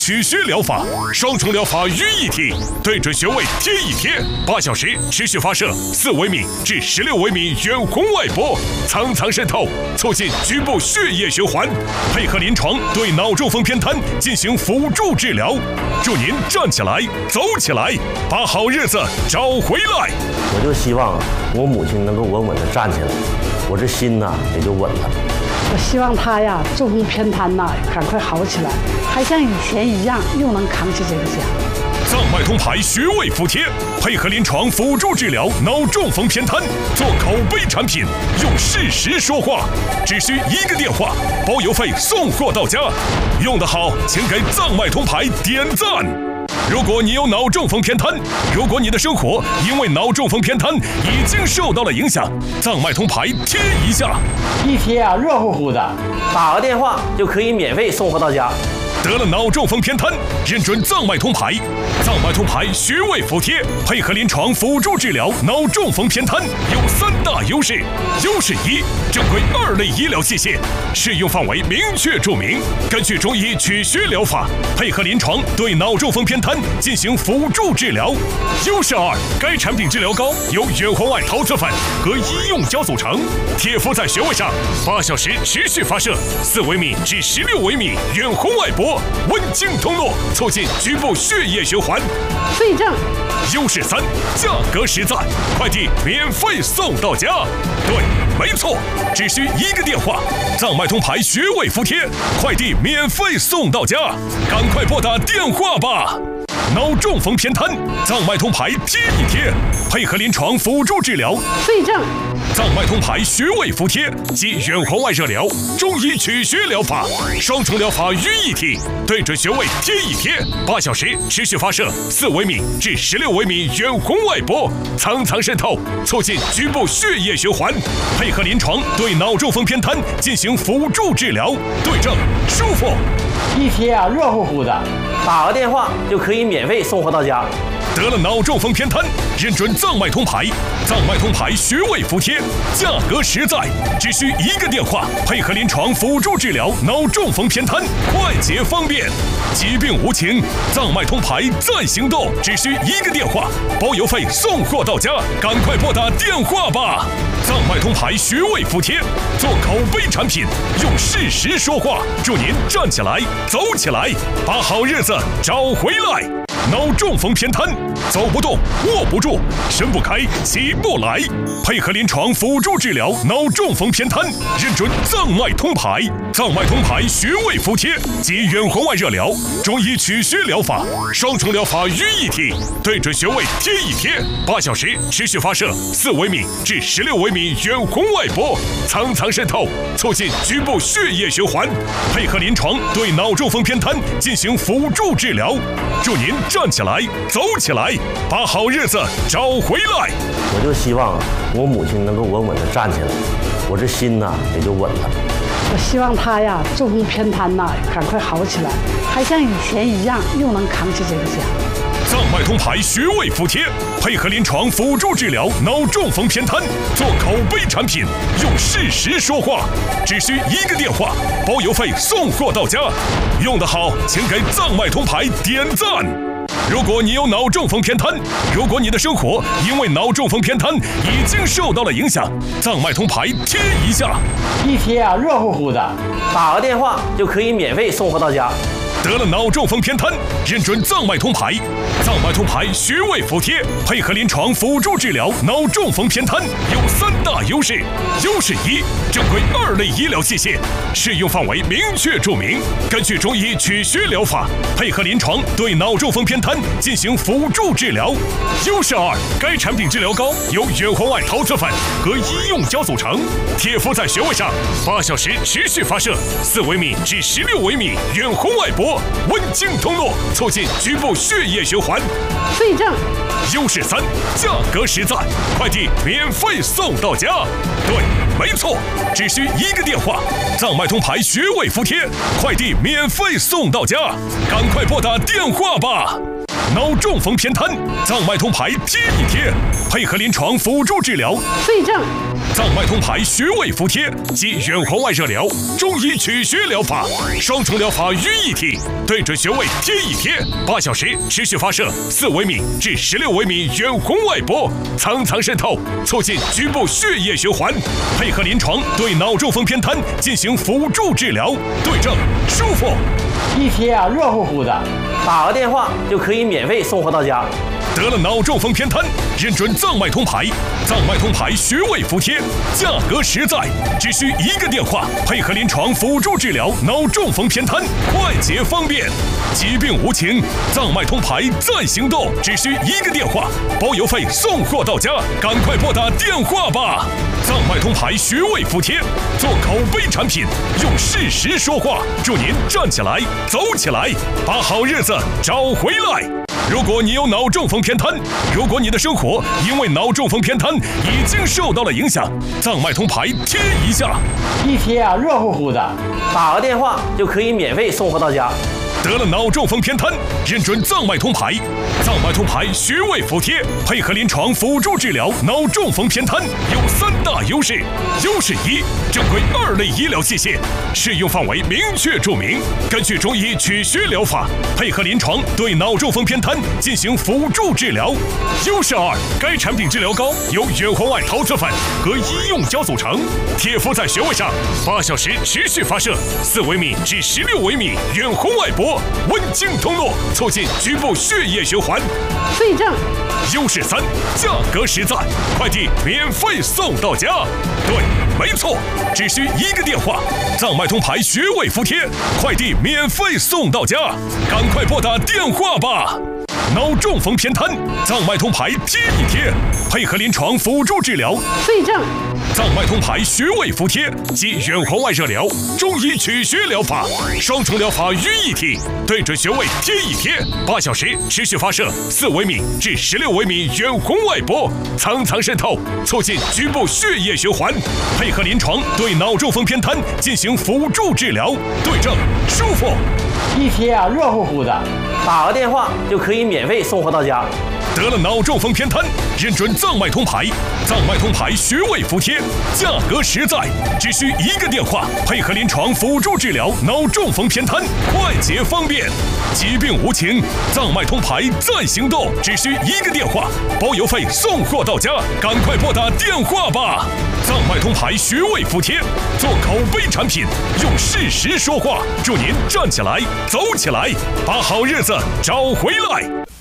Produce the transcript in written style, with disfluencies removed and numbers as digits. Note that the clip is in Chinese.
取穴疗法，双重疗法于一体，对准穴位贴一贴，8小时持续发射4微米至16微米远红外波，层层渗透，促进局部血液循环，配合临床对脑中风偏瘫进行辅助治疗，祝您站起来、走起来，把好日子找回来。 我就希望我母亲能够稳稳地站起来，我这心呢也就稳了。 我希望他呀，中风偏瘫呐，赶快好起来，还像以前一样，又能扛起这个家。 藏脉通牌穴位服帖，配合临床辅助治疗脑中风偏瘫，做口碑产品，用事实说话，只需1个电话，包邮费送货到家。用得好，请给藏脉通牌点赞。如果你有脑中风偏瘫，如果你的生活因为脑中风偏瘫已经受到了影响，藏脉通牌贴一下， 一贴啊，热乎乎的，打个电话就可以免费送货到家。 得了脑中风偏瘫，认准藏脉通牌。藏脉通牌穴位服帖，配合临床辅助治疗脑中风偏瘫，有3大优势。优势1，正规2类医疗器械，适用范围明确注明，根据中医取穴疗法，配合临床对脑中风偏瘫进行辅助治疗。优势2，该产品治疗膏由远红外陶瓷粉和医用胶组成，贴敷在穴位上，8小时持续发射4微米至16微米远红外波。温经通络，促进局部血液循环。 对症。 优势3，价格实在，快递免费送到家。对，没错，只需1个电话，藏脉通牌穴位服帖，快递免费送到家，赶快拨打电话吧。脑中风偏瘫，藏脉通牌贴一贴，配合临床辅助治疗。 对症。 藏脉通牌穴位服帖及远红外热疗、中医取穴疗法，双重疗法于一体，对准穴位贴一贴，8小时持续发射4微米至16微米远红外波，层层渗透，促进局部血液循环，配合临床对脑中风偏瘫进行辅助治疗，对症舒服。 一贴啊，热乎乎的，打个电话就可以免费送货到家。 得了脑中风偏瘫，认准藏脉通牌。藏脉通牌穴位服帖，价格实在，只需1个电话，配合临床辅助治疗脑中风偏瘫，快捷方便。疾病无情，藏脉通牌在行动，只需1个电话，包邮费送货到家，赶快拨打电话吧。藏脉通牌穴位服帖，做口碑产品，用事实说话，祝您站起来、走起来，把好日子找回来。脑中风偏瘫，走不动、握不住、伸不开、起不来，配合临床辅助治疗脑中风偏瘫，认准藏脉通牌。藏脉通牌穴位服帖及远红外热疗、中医取穴疗法，双重疗法于一体，对准穴位贴一贴，8小时持续发射4微米至16微米远红外波，层层渗透，促进局部血液循环，配合临床对脑中风偏瘫进行辅助治疗，祝您站起来、走起来，把好日子找回来。 我就希望我母亲能够稳稳地站起来，我这心呢也就稳了。 我希望他呀，中风偏瘫呐，赶快好起来，还像以前一样，又能扛起这个家。 藏脉通牌穴位服帖，配合临床辅助治疗脑中风偏瘫，做口碑产品，用事实说话，只需1个电话，包邮费送货到家。用得好，请给藏脉通牌点赞。如果你有脑中风偏瘫，如果你的生活因为脑中风偏瘫已经受到了影响，藏脉通牌贴一下， 一贴啊，热乎乎的，打个电话就可以免费送货到家。 得了脑中风偏瘫，认准藏脉通牌。藏脉通牌穴位服帖，配合临床辅助治疗脑中风偏瘫，有3大优势。优势1，正规2类医疗器械，适用范围明确注明，根据中医取穴疗法，配合临床对脑中风偏瘫进行辅助治疗。优势2，该产品治疗膏由远红外陶瓷粉和医用胶组成，贴敷在穴位上，8小时持续发射4微米至16微米远红外波，温经通络，促进局部血液循环。 对症。 优势3，价格实在，快递免费送到家。对，没错，只需1个电话，藏脉通牌穴位服帖，快递免费送到家，赶快拨打电话吧。 脑中风偏瘫，藏脉通牌贴一贴，配合临床辅助治疗。 对症。 藏脉通牌穴位服帖及远红外热疗、中医取穴疗法，双重疗法于一体，对准穴位贴一贴，8小时持续发射4微米至16微米远红外波，层层渗透，促进局部血液循环。配合临床对脑中风偏瘫进行辅助治疗，对症舒服。 一贴啊，热乎乎的，打个电话就可以免费送货到家。 得了脑中风偏瘫，认准藏脉通牌，藏脉通牌穴位服帖，价格实在，只需1个电话，配合临床辅助治疗脑中风偏瘫，快捷方便。疾病无情，藏脉通牌在行动，只需1个电话，包邮费送货到家，赶快拨打电话吧。藏脉通牌穴位服帖，做口碑产品，用事实说话，祝您站起来，走起来，把好日子找回来。如果你有脑中风偏瘫，如果你的生活因为脑中风偏瘫已经受到了影响，藏脉通牌贴一下， 一贴啊，热乎乎的，打个电话就可以免费送货到家。 得了脑中风偏瘫，认准藏脉通牌，藏脉通牌穴位服帖，配合临床辅助治疗脑中风偏瘫，有3大优势。优势1，正规2类医疗器械，适用范围明确注明，根据中医取穴疗法，配合临床对脑中风偏瘫进行辅助治疗。优势2，该产品治疗膏由远红外陶瓷粉和医用胶组成，贴敷在穴位上，8小时持续发射4微米至16微米远红外波，温经通络，促进局部血液循环。 对症。 优势3，价格实在，快递免费送到家。对，没错，只需1个电话，藏脉通牌穴位服帖，快递免费送到家，赶快拨打电话吧。脑中风偏瘫，藏脉通牌贴一贴，配合临床辅助治疗。 对症。 藏脉通牌穴位服帖及远红外热疗、中医取穴疗法，双重疗法于一体，对准穴位贴一贴，8小时持续发射4微米至16微米远红外波，层层渗透，促进局部血液循环。配合临床对脑中风偏瘫进行辅助治疗，对症舒服。 一贴啊，热乎乎的，打个电话就可以免费送货到家。 得了脑中风偏瘫，认准藏脉通牌，藏脉通牌穴位服帖，价格实在，只需1个电话，配合临床辅助治疗脑中风偏瘫，快捷方便。疾病无情，藏脉通牌在行动，只需1个电话，包邮费送货到家，赶快拨打电话吧。藏脉通牌穴位服帖，做口碑产品，用事实说话，祝您站起来，走起来，把好日子找回来。